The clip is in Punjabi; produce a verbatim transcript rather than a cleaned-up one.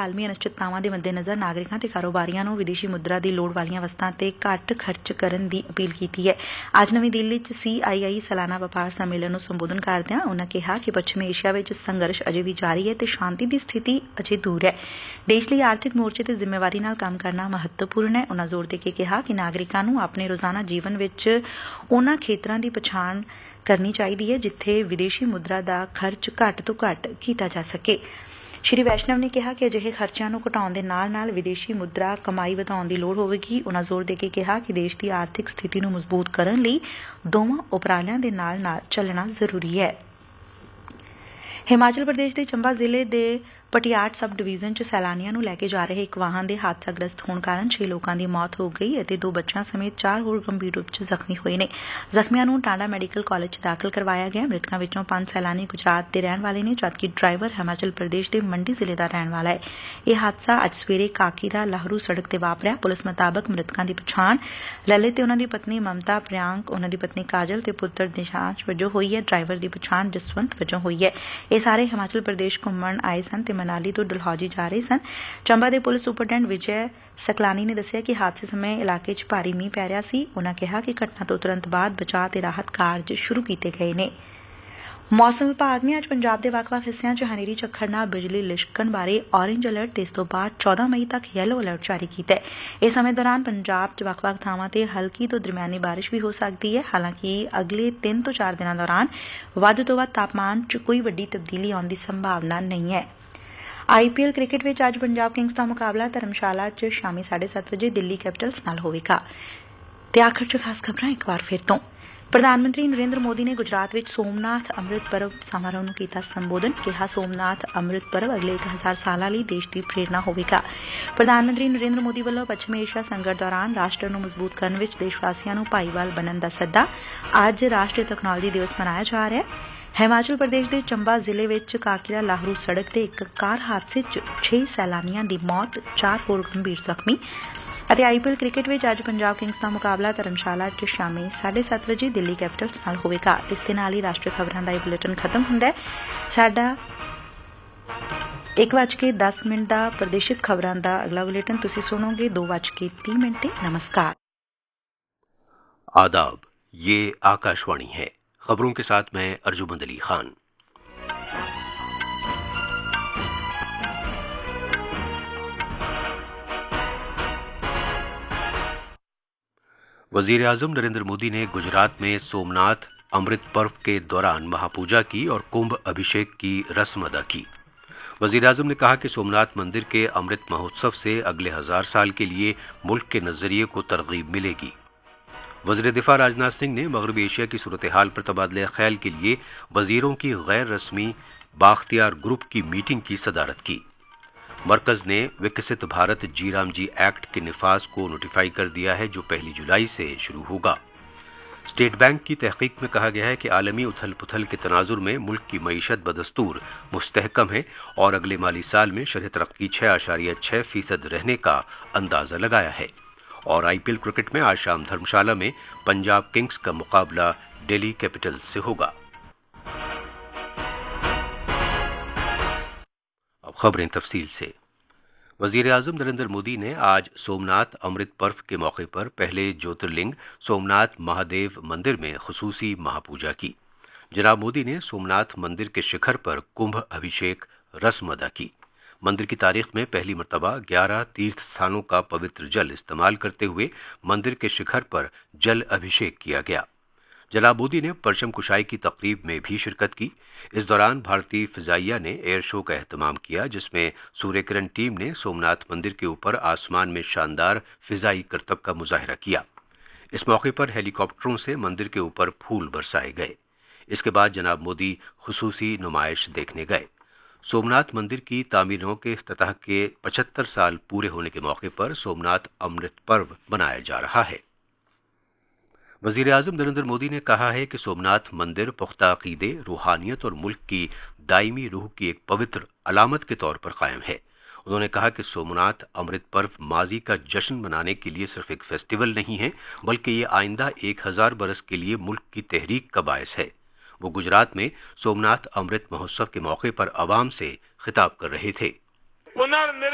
ਆਲਮੀ ਅਨਿਸ਼ਚਿਤਤਾਵਾਂ ਦੇ ਮੱਦੇਨਜ਼ਰ ਨਾਗਰਿਕਾਂ ਤੇ ਕਾਰੋਬਾਰੀਆਂ ਨੂੰ ਵਿਦੇਸ਼ੀ ਮੁਦਰਾ ਦੀ ਲੋੜ ਵਾਲੀਆਂ ਵਸਤਾਂ ਤੇ ਘੱਟ ਖਰਚ ਕਰਨ ਦੀ ਅਪੀਲ ਕੀਤੀ ਹੈ। ਅੱਜ ਨਵੀਂ ਦਿੱਲੀ ਚ ਸੀ ਆਈ ਆਈ ਸਾਲਾਨਾ ਵਪਾਰ ਸੰਮੇਲਨ ਨੂੰ ਸੰਬੋਧਨ ਕਰਦਿਆਂ ਉਨਾਂ ਕਿਹਾ ਕਿ ਪੱਛਮੀ ਏਸ਼ੀਆ ਵਿਚ ਸੰਘਰਸ਼ ਅਜੇ ਵੀ ਜਾਰੀ ਹੈ ਤੇ ਸ਼ਾਂਤੀ ਦੀ ਸਥਿਤੀ ਅਜੇ ਦੂਰ ਹੈ। ਦੇਸ਼ ਲਈ ਆਰਥਿਕ ਮੋਰਚੇ ਤੇ ਜ਼ਿੰਮੇਵਾਰੀ ਨਾਲ ਕੰਮ ਕਰਨਾ ਮਹੱਤਵਪੂਰਨ ਹੈ। ਉਨਾਂ ਜ਼ੋਰ ਦੇ ਕੇ ਕਿਹਾ ਕਿ ਨਾਗਰਿਕਾਂ ਨੂੰ ਆਪਣੇ ਰੋਜ਼ਾਨਾ ਜੀਵਨ ਵਿਚ ਉਨਾਂ ਖੇਤਰਾਂ ਦੀ ਪਛਾਣ ਕਰਨੀ ਚਾਹੀਦੀ ਹੈ ਜਿੱਥੇ ਵਿਦੇਸ਼ੀ ਮੁਦਰਾ ਦਾ ਖਰਚ ਘੱਟ ਤੋਂ ਘੱਟ ਕੀਤਾ ਜਾ ਸਕੇ। ਸ਼੍ਰੀ ਵੈਸ਼ਨਵ ਨੇ ਕਿਹਾ ਕਿ ਅਜਿਹੇ ਖਰਚਿਆਂ ਨੂੰ ਘਟਾਉਣ ਦੇ ਨਾਲ ਨਾਲ ਵਿਦੇਸ਼ੀ ਮੁਦਰਾ ਕਮਾਈ ਵਧਾਉਣ ਦੀ ਲੋੜ ਹੋਵੇਗੀ। ਉਨਾਂ ਜ਼ੋਰ ਦੇ ਕੇ ਕਿਹਾ ਕਿ ਦੇਸ਼ ਦੀ ਆਰਥਿਕ ਸਥਿਤੀ ਨੂੰ ਮਜ਼ਬੂਤ ਕਰਨ ਲਈ ਦੋਵਾਂ ਉਪਰਾਲਿਆਂ ਦੇ ਨਾਲ ਨਾਲ ਚੱਲਣਾ ਜ਼ਰੂਰੀ ਹੈ। ਹਿਮਾਚਲ ਪ੍ਰਦੇਸ਼ ਦੇ ਚੰਬਾ ਜ਼ਿਲ੍ਹੇ ਦੇ ਪਟਿਆਟ ਸਬ ਡਿਵੀਜ਼ਨ ਚ ਸੈਲਾਨੀਆਂ ਨੂੰ ਲੈ ਕੇ ਜਾ ਰਹੇ ਇੱਕ ਵਾਹਨ ਦੇ ਹਾਦਸਾਗ੍ਰਸਤ ਹੋਣ ਕਾਰਨ ਛੇ ਲੋਕਾਂ ਦੀ ਮੌਤ ਹੋ ਗਈ ਅਤੇ ਦੋ ਬੱਚਿਆਂ ਸਮੇਤ ਚਾਰ ਹੋਰ ਗੰਭੀਰ ਰੂਪ ਚ ਜ਼ਖਮੀ ਹੋਏ ਨੇ। ਜ਼ਖਮੀਆਂ ਨੂੰ ਟਾਂਡਾ ਮੈਡੀਕਲ ਕਾਲਜ ਚ ਦਾਖਲ ਕਰਵਾਇਆ ਗਿਆ। ਮ੍ਰਿਤਕਾਂ ਵਿੱਚੋਂ ਪੰਜ ਸੈਲਾਨੀ ਗੁਜਰਾਤ ਦੇ ਰਹਿਣ ਵਾਲੇ ਨੇ ਜਦਕਿ ਡਰਾਈਵਰ ਹਿਮਾਚਲ ਪ੍ਰਦੇਸ਼ ਦੇ ਮੰਡੀ ਜ਼ਿਲ੍ਹੇ ਦਾ ਰਹਿਣ ਵਾਲਾ ਹੈ। ਇਹ ਹਾਦਸਾ ਅੱਜ ਸਵੇਰੇ ਕਾਕੀਰਾ ਲਾਹਰੂ ਸੜਕ ਤੇ ਵਾਪਰਿਆ। ਪੁਲਿਸ ਮੁਤਾਬਕ ਮ੍ਰਿਤਕਾਂ ਦੀ ਪਛਾਣ ਲਲਿਤ ਤੇ ਉਨਾਂ ਦੀ ਪਤਨੀ ਮਮਤਾ, ਪ੍ਰਿਆਂਕ, ਉਨਾਂ ਦੀ ਪਤਨੀ ਕਾਜਲ ਤੇ ਪੁੱਤਰ ਨਿਸ਼ਾਂਸ਼ ਵਜੋਂ ਹੋਈ ਹੈ। ਡਰਾਈਵਰ ਦੀ ਪਛਾਣ ਜਸਵੰਤ ਵਜੋਂ ਹੋਈ ਹੈ। ਇਹ ਸਾਰੇ ਹਿਮਾਚਲ ਪ੍ਰਦੇਸ਼ ਘੁੰਮਣ ਆਏ ਸਨ ਤੇ ਮਨਾਲੀ ਤੋਂ ਡਲਹੌਜੀ ਜਾ ਰਹੇ ਸਨ। ਚੰਬਾ ਦੇ ਪੁਲਿਸ ਸੁਪਰਡੈਂਟ ਵਿਜੈ ਸਕਲਾਨੀ ਨੇ ਦੱਸਿਆ ਕਿ ਹਾਦਸੇ ਸਮੇਂ ਇਲਾਕੇ 'ਚ ਭਾਰੀ ਮੀਂਹ ਪੈ ਰਿਹਾ ਸੀ। ਉਨਾਂ ਕਿਹਾ ਕਿ ਘਟਨਾ ਤੋਂ ਤੁਰੰਤ ਬਾਅਦ ਬਚਾਅ ਤੇ ਰਾਹਤ ਕਾਰਜ ਸ਼ੁਰੂ ਕੀਤੇ ਗਏ ਨੇ। ਮੌਸਮ ਵਿਭਾਗ ਨੇ ਅੱਜ ਪੰਜਾਬ ਦੇ ਵੱਖ-ਵੱਖ ਹਿੱਸਿਆਂ 'ਚ ਹਨੇਰੀ ਝੱਖੜ ਨਾਲ ਬਿਜਲੀ ਲਿਸ਼ਕਣ ਬਾਰੇ ਔਰੇਂਜ ਅਲਰਟ ਤੇ ਇਸ ਤੋਂ ਬਾਅਦ ਚੌਦਾਂ ਮਈ ਤੱਕ ਯੈਲੋ ਅਲਰਟ ਜਾਰੀ ਕੀਤਾ ਹੈ। ਇਸ ਸਮੇਂ ਦੌਰਾਨ ਪੰਜਾਬ 'ਚ ਵੱਖ-ਵੱਖ ਥਾਵਾਂ ਤੇ ਹਲਕੀ ਤੋਂ ਦਰਮਿਆਨੀ ਬਾਰਿਸ਼ ਵੀ ਹੋ ਸਕਦੀ ਹੈ। ਹਾਲਾਂਕਿ ਅਗਲੇ ਤਿੰਨ ਤੋਂ ਚਾਰ ਦਿਨਾਂ ਦੌਰਾਨ ਵੱਧ ਤੋਂ ਵੱਧ ਤਾਪਮਾਨ 'ਚ ਕੋਈ ਵੱਡੀ ਤਬਦੀਲੀ ਆਉਣ ਦੀ ਸੰਭਾਵਨਾ ਨਹੀਂ ਹੈ। ਆਈ ਪੀ ਐਲ ਕ੍ਰਿਕਟ ਵਿੱਚ ਅੱਜ ਪੰਜਾਬ ਕਿੰਗਸ ਦਾ ਮੁਕਾਬਲਾ ਧਰਮਸ਼ਾਲਾ 'ਚ ਸ਼ਾਮੀ ਸਾਢੇ ਸੱਤ ਵਜੇ ਦਿੱਲੀ ਕੈਪੀਟਲਸ ਨਾਲ ਹੋਵੇਗਾ। ਤੇ ਆਖਰ 'ਚ ਖਾਸ ਖਬਰਾਂ ਇੱਕ ਵਾਰ ਫਿਰ ਤੋਂ। ਪ੍ਰਧਾਨ ਮੰਤਰੀ ਨਰਿੰਦਰ ਮੋਦੀ ਨੇ ਗੁਜਰਾਤ ਵਿੱਚ ਸੋਮਨਾਥ ਅੰਮ੍ਰਿਤ ਪਰਵ ਸਮਾਰੋਹ ਨੂੰ ਕੀਤਾ ਸੰਬੋਧਨ। ਕਿਹਾ ਸੋਮਨਾਥ ਅੰਮ੍ਰਿਤ ਪਰਵ ਅਗਲੇ ਇੱਕ ਹਜ਼ਾਰ ਸਾਲਾਂ ਲਈ ਦੇਸ਼ ਦੀ ਪ੍ਰੇਰਨਾ ਹੋਵੇਗਾ। ਪ੍ਰਧਾਨ ਮੰਤਰੀ ਨਰਿੰਦਰ ਮੋਦੀ ਵੱਲੋਂ ਪੱਛਮੀ ਏਸ਼ੀਆ ਸੰਕਟ ਦੌਰਾਨ ਰਾਸ਼ਟਰ ਨੂੰ ਮਜ਼ਬੂਤ ਕਰਨ ਵਿੱਚ ਦੇਸ਼ ਵਾਸੀਆਂ ਨੂੰ ਭਾਈਵਾਲ ਬਣਨ ਦਾ ਸੱਦਾ। ਅੱਜ ਰਾਸ਼ਟਰੀ ਤਕਨਾਲੋਜੀ ਦਿਵਸ ਮਨਾਇਆ ਜਾ ਰਿਹਾ ਹੈ। ਹਿਮਾਚਲ ਪ੍ਰਦੇਸ਼ ਦੇ ਚੰਬਾ ਜ਼ਿਲ੍ਹੇ ਵਿੱਚ ਕਾਕੀਰਾ ਲਾਹਰੂ ਸੜਕ ਤੇ ਇੱਕ ਕਾਰ ਹਾਦਸੇ 'ਚ ਛੇ ਸੈਲਾਨੀਆਂ ਦੀ ਮੌਤ, ਚਾਰ ਹੋਰ ਗੰਭੀਰ ਜ਼ਖਮੀ। ਅਤੇ ਆਈ ਪੀ ਐਲ ਕ੍ਰਿਕਟ ਵਿੱਚ ਅੱਜ ਪੰਜਾਬ ਕਿੰਗਸ ਦਾ ਮੁਕਾਬਲਾ ਧਰਮਸ਼ਾਲਾ 'ਚ ਸ਼ਾਮੀ ਸਾਢੇ ਸੱਤ ਵਜੇ ਦਿੱਲੀ ਕੈਪੀਟਲਸ ਨਾਲ ਹੋਵੇਗਾ। ਇਸ ਦੇ ਨਾਲ ਹੀ ਰਾਸ਼ਟਰੀ ਖਬਰਾਂ ਦਾ ਇਹ ਬੁਲੇਟਿਨ ਖਤਮ ਹੁੰਦਾ ਹੈ। ਸਾਡਾ ਇੱਕ ਵੱਜ ਕੇ ਦਸ ਮਿੰਟ ਦਾ ਪ੍ਰਦੇਸ਼ਿਕ ਖਬਰਾਂ ਦਾ ਅਗਲਾ ਬੁਲੇਟਿਨ ਤੁਸੀਂ ਸੁਣੋਗੇ ਦੋ ਵੱਜ ਕੇ ਤੀਹ ਮਿੰਟ ਤੇ। नमस्कार। आदाब, ये आकाशवाणी है। खबरों के साथ मैं अर्जुमंद अली खान। वजीर आजम नरेंद्र मोदी ने गुजरात में सोमनाथ अमृत पर्व के दौरान महापूजा की और कुंभ अभिषेक की रस्म अदा की। वजीर आजम ने कहा कि सोमनाथ मंदिर के अमृत महोत्सव से अगले हजार साल के लिए मुल्क के नजरिए को तरगीब मिलेगी। वज़ीर दिफा राजनाथ सिंह ने मगरबी एशिया की सूरत हाल पर तबादले ख्याल के लिए वजीरों की गैर रस्मी बाख्तियार ग्रुप की मीटिंग की सदारत की। मरकज ने विकसित भारत जी राम जी एक्ट के निफाज को नोटिफाई कर दिया है जो पहली जुलाई से शुरू होगा। स्टेट बैंक की तहकीक में कहा गया है कि आलमी उथल पुथल के तनाजुर में मुल्क की मईशत बदस्तूर मुस्तहकम है और अगले माली साल में शरह तरक्की छह आशारिया छह फीसद रहने का अंदाजा लगाया है। और आई पी एल क्रिकेट में आज शाम धर्मशाला में पंजाब किंग्स का मुकाबला दिल्ली कैपिटल्स से होगा। अब खबरें तफसील से। वजीर आजम नरेंद्र मोदी ने आज सोमनाथ अमृत पर्व के मौके पर पहले ज्योतिर्लिंग सोमनाथ महादेव मंदिर में खुसूसी महापूजा की। जनाब मोदी ने सोमनाथ मंदिर के शिखर पर कुंभ अभिषेक रस्म अदा की। मंदिर की तारीख में पहली मरतबा ग्यारह तीर्थ स्थानों का पवित्र जल इस्तेमाल करते हुए मंदिर के शिखर पर जल अभिषेक किया गया। जनाब मोदी ने परचम कुशाई की तकरीब में भी शिरकत की। इस दौरान भारतीय फिजाइया ने एयर शो का एहतमाम किया जिसमें सूर्य किरण टीम ने सोमनाथ मंदिर के ऊपर आसमान में शानदार फिजाई करतब का मुजाहिरा किया। इस मौके पर हेलीकॉप्टरों से मंदिर के ऊपर फूल बरसाए गए। इसके बाद जनाब मोदी खुसूसी नुमाइश देखने गए। सोमनाथ मंदिर की तामीरों के इफ्तिताह के पचहत्तर साल पूरे होने के मौके पर सोमनाथ अमृत पर्व मनाया जा रहा है। वजीर आजम नरेंद्र मोदी ने कहा है कि सोमनाथ मंदिर पुख्ता अकीदे, रूहानियत और मुल्क की दायमी रूह की एक पवित्र अलामत के तौर पर कायम है। उन्होंने कहा कि सोमनाथ अमृत पर्व माजी का जश्न मनाने के लिए सिर्फ एक फेस्टिवल नहीं है बल्कि ये आइंदा एक हजार बरस के लिए मुल्क की तहरीक का बायस है। वो गुजरात में सोमनाथ अमृत महोत्सव के मौके पर अवाम से खिताब कर रहे थे।